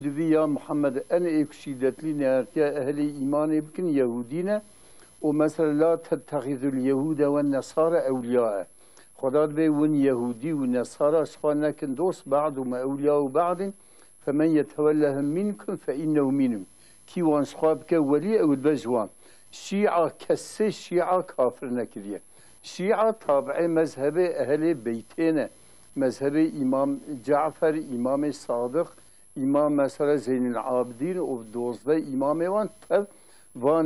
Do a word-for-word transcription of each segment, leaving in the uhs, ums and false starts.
يا محمد أنا إكشيدت لي نارتيا أهل إيمان بكن يهودين ومثلا لا تتخذ اليهود والنصارى أولياء خداد بي ون يهودي والنصارى صفانا كن دوس بعض وما أولياء بعض فمن يتولهم منكم فإنه منهم كي وان صحابك ولي أو البجوان شيعة كسي شيعة كافر نكرية شيعة طابع مذهب أهل بيتنا مذهب إمام جعفر إمام الصادق İmam mesela Zeynel Abidin o dozda imam evan tav van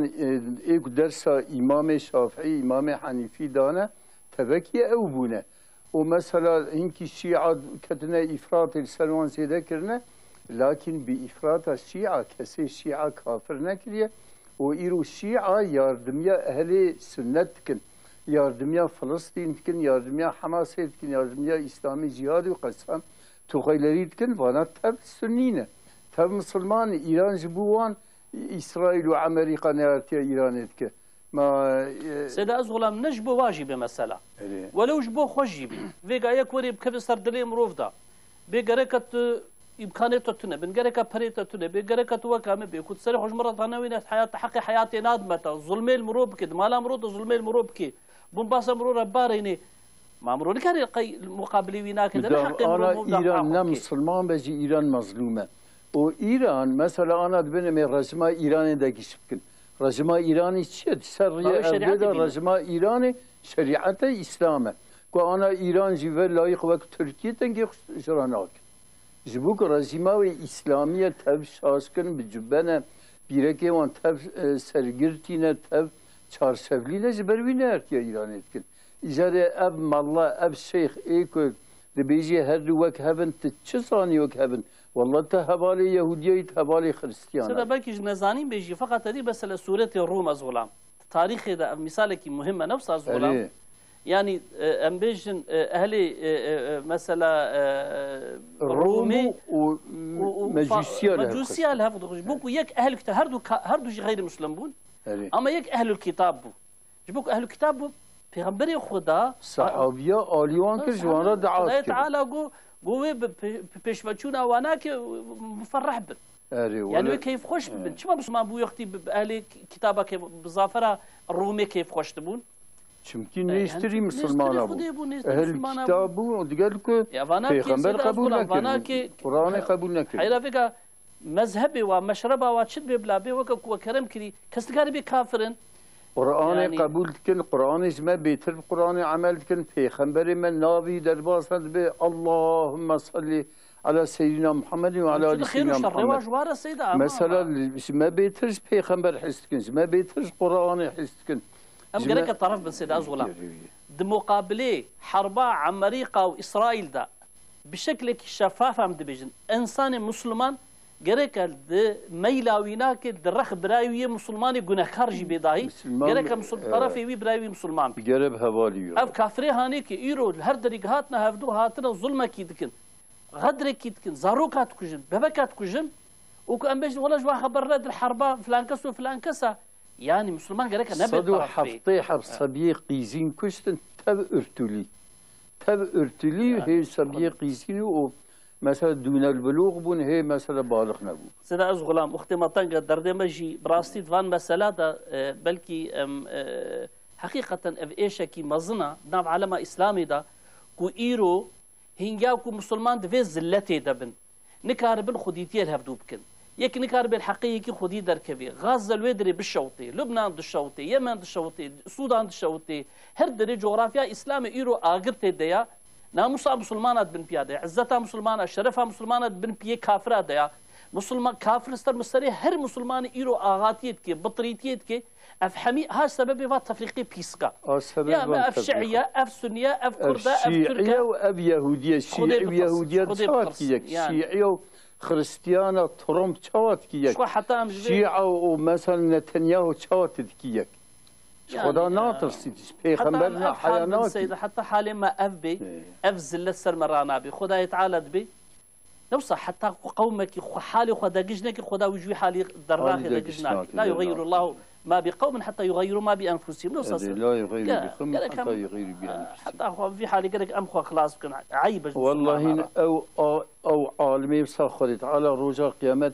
ek dersa İmam Şafii İmam Hanifi dana tebeki evbune o mesela inki Şia ketine ifrat el selvan zedekirne lakin bi ifrata Şia kese Şia kafir nekriye o iru Şia yardımya ehli sünnetkin yardımya Filistinkin yardımya Hamas'etkin yardımya İslami cihad ve kasam تخيلريد كن وانا تب سنينه تب مسلمان إيران جبوان إسرائيل وأمريكا نارتيا إيران ك ما سيدا أزغلام نجبو واجب مثلا ولو جبو خوجيبي فيجا يكوري بكيف سردلي مروفدا بيجركت إمكانيته تنا بنجرك بريته تنا بيجركت وكام بيكون سري خوش مرة ثانوين حياة حقي حياتي نادمته ظلمي المروب كده مالا مرود ظلمي المروب كي بنباس مرور باريني مامروني كان يلقي المقابلي ويناك أنا إيران نم مسلمان بجي إيران مظلومة وإيران مثلا أنا دبنا من رجمة إيراني داكي شبكن رجمة إيراني شد سرية أبدا رجمة إيراني شريعة إسلامة وأنا إيران جيفر لايق وقت تركيا تنجي جراناك جبوك رجمة إسلامية تب شاسكن بجبنا بيركي وان تب سرگرتينة تب چارشفلينة جبروينة ارتيا إيراني تكن إجارة أب مالله أب شيخ إيكو دبيجي هر وك هبن تتشصاني وك هبن والله تهبالي يهودية تهبالي خريستيان سيدا بلكي نزانين بيجي فقط هذه بس سورة الروم أزغلام تاريخ ده مثالك مهمة نفس أزغلام يعني أم بيجن أهلي مثلا الرومي ومجوسيا لها مجوسيا لها بوكو يك أهل الكتاب هردو هردو غير مسلم بون أما يك أهل الكتاب بو جبوك أهل الكتاب بو پیغمبر خدا صحابیا آلیوان که جوانا دعات کرد تعالی گو گوی پیشوچون آوانا که مفرح بن يعني كيف خوش بن شو ما بس ما بو يختي بأهل كتابه كيف بظافرة الرومي كيف خوش تبون چمکی نیستری مسلمان ابو اهل کتاب بو دیگر که پیغمبر قبول نکرد قرآن قبول نکرد حیلا فکر مذهبی و مشربه و چت ببلا بی وک و کرم کری کستگاری بی کافرن قرآن يعني قبول كن قرآن ما بيتر قرآن عمل كن پیغمبر من نابي درباسند به اللهم صل على سيدنا محمد وعلى ال سيدنا محمد مثلا ما بيترش پیغمبر حست كن ما بيترش قرآن حست كن ام قالك الطرف بن سيد ازغلا دمقابله حربا امريكا واسرائيل ده بشكل شفاف هم دبيجن انسان مسلمان گرک د میلاوینا کې د رخ برایوی مسلمانی گناهکار جی بداهی گرک مسلمان طرفی وی برایوی مسلمان گرب حوالی اف کافری هانی که ایرو هر دریگهات نه هفدو هاتنه ظلم کی دکن غدر کی دکن زاروکات کجن ببکات کجن و که ام بيجن ولا جوا خبرنا د الحربه فلان كس وفلان كسا يعني مسلمان گرک نبي صدو حفطي حب صبي قيزين كشتن تب ارتلي تب ارتلي هي صبي قيزين و مثلا دون البلوغ بون هي مثلا بالغ نبو سيدا از غلام اختي مطنقة درد مجي براستي دوان مسألة دا بلكي حقيقة اف ايشا كي مظنة ناب علما اسلامي دا كو ايرو هنجاو كو مسلمان دفي زلتي دبن نكار بن خديتي الهفدو بكن يك نكار بن حقيقي كي خدي دركبي غزة الويدري بالشوطي لبنان بالشوطي يمن بالشوطي السودان بالشوطي هر دري جغرافيا اسلامي ايرو اغرتي ديا ناموسا مسلمانات بن بياده عزتها مسلمانات شرفها مسلمانات بن بيه كافرات ديا مسلمان كافر استر مستري هر مسلمان ايرو اغاتيت كي بطريتيت كي افحمي ها سبب فات تفريقي بيسكا يا ما اف شيعيه اف سنيه اف كرده اف تركه واف يهوديه شيعي ويهوديه تشوات كيك شيعي وخريستيانا ترامب تشوات كيك شيعه ومثلا نتنياهو تشوات كيك خدا ناطر سيدش پیغمبرنا حيانات سيدة حتى حالي ما اف بي اف زلة سر مرانا بي خدا يتعالى بي نوصى حتى قومك حالي خدا ججنك خدا وجوي حالي دراخي دجناك لا يغير الله ما بقوم حتى يغيروا ما بانفسهم نصص لا يغير يا- بقوم قالك هم- حتى يغير بأنفسهم. حتى أخو في حالة قالك أمخو خلاص كان عيب والله أو أو عالمي بصخرت على رجاء قيامت